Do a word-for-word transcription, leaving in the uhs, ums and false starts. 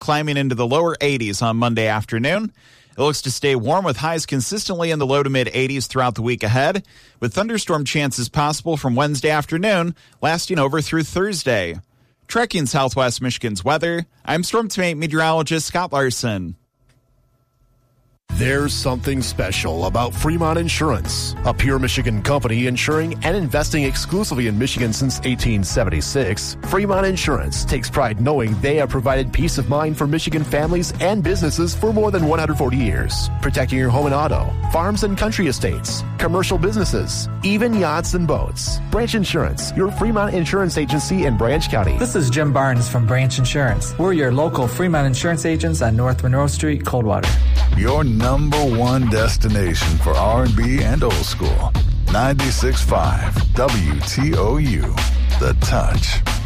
climbing into the lower eighties on Monday afternoon. It looks to stay warm with highs consistently in the low to mid eighties throughout the week ahead, with thunderstorm chances possible from Wednesday afternoon, lasting over through Thursday. Tracking Southwest Michigan's weather, I'm Storm Team meteorologist Scott Larson. There's something special about Fremont Insurance, a pure Michigan company insuring and investing exclusively in Michigan since eighteen seventy-six. Fremont Insurance takes pride knowing they have provided peace of mind for Michigan families and businesses for more than one hundred forty years, protecting your home and auto, farms and country estates, commercial businesses, even yachts and boats. Branch Insurance, your Fremont Insurance agency in Branch County. This is Jim Barnes from Branch Insurance. We're your local Fremont Insurance agents on North Monroe Street, Coldwater. Your number one destination for R and B and old school. ninety-six point five W T O U, The Touch.